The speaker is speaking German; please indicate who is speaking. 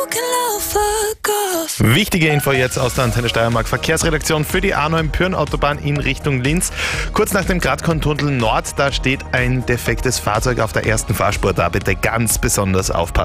Speaker 1: Wichtige Info jetzt aus der Antenne Steiermark Verkehrsredaktion für die A9 Pyhrn-Autobahn in Richtung Linz. Kurz nach dem Gradkorn-Tunnel Nord, da steht ein defektes Fahrzeug auf der ersten Fahrspur. Da bitte ganz besonders aufpassen.